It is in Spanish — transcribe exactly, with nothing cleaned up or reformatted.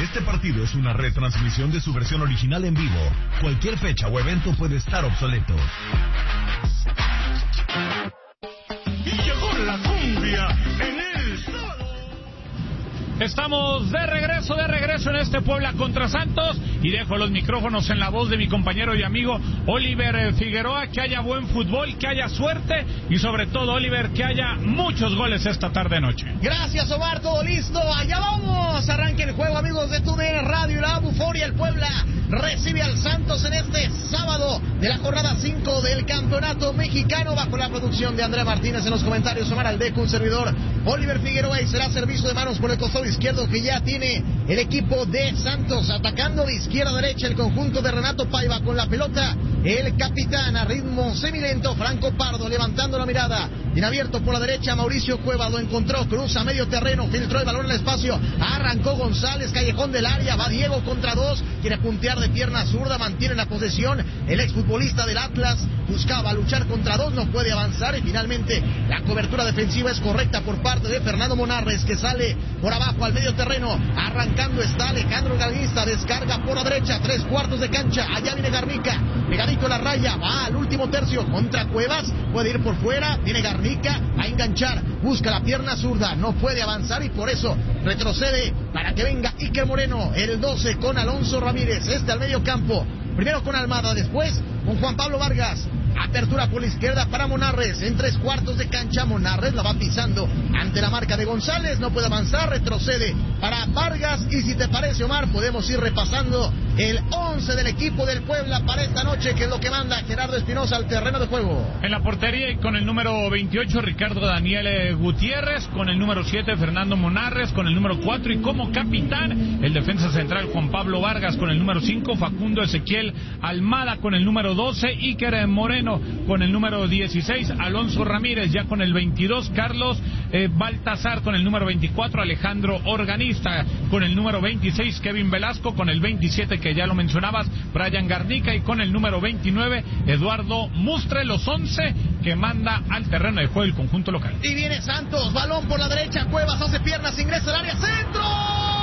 Este partido es una retransmisión de su versión original en vivo. Cualquier fecha o evento puede estar obsoleto. Y llegó la cumbia en el sábado. Estamos de regreso, de regreso en este Puebla contra Santos y dejo los micrófonos en la voz de mi compañero y amigo Oliver Figueroa. Que haya buen fútbol, que haya suerte y sobre todo, Oliver, que haya muchos goles esta tarde-noche. Gracias, Omar, todo listo, allá vamos. Arranque el juego, amigos de TUDN Radio, la Buforia. El Puebla recibe al Santos en este sábado de la jornada cinco del Campeonato Mexicano, bajo la producción de Andrea Martínez. En los comentarios, Omar Aldeco, un servidor, Oliver Figueroa, y será servicio de manos por el costado izquierdo que ya tiene el equipo de Santos, atacando de izquierda a derecha el conjunto de Renato Paiva con la pelota. El capitán a ritmo semilento, Franco Pardo, levantando la mirada, bien abierto por la derecha, Mauricio Cuevas lo encontró, cruza medio terreno, filtró el balón en el espacio, arrancó González, callejón del área, va Diego contra dos, quiere puntear de pierna zurda, mantiene la posesión, el exfutbolista del Atlas buscaba luchar contra dos, no puede avanzar, y finalmente la cobertura defensiva es correcta por parte de Fernando Monarres, que sale por abajo al medio terreno, arrancando está Alejandro Galguista, descarga por la derecha, tres cuartos de cancha, allá viene Garnica, pegadito a la raya, va al último tercio contra Cuevas, puede ir por fuera, viene Garnica a enganchar, busca la pierna zurda, no puede avanzar y por eso retrocede para que venga Iker Moreno, el doce con Alonso Ramírez, este al medio campo, primero con Almada, después con Juan Pablo Vargas. Apertura por la izquierda para Monarres, en tres cuartos de cancha, Monarres la va pisando ante la marca de González, no puede avanzar, retrocede para Vargas, y si te parece, Omar, podemos ir repasando el once del equipo del Puebla para esta noche, que es lo que manda Gerardo Espinosa al terreno de juego. En la portería y con el número veintiocho, Ricardo Daniel Gutiérrez, con el número siete, Fernando Monarres, con el número cuatro, y como capitán, el defensa central Juan Pablo Vargas, con el número cinco, Facundo Ezequiel Almada, con el número doce, Iker Moreno con el número dieciséis, Alonso Ramírez ya con el veintidós, Carlos eh, Baltazar con el número veinticuatro, Alejandro Organista con el número veintiséis, Kevin Velasco con el veintisiete, que ya lo mencionabas, Brian Garnica, y con el número veintinueve, Eduardo Mustre, los once que manda al terreno de juego el conjunto local. Y viene Santos, balón por la derecha, Cuevas hace piernas, ingresa al área, centro.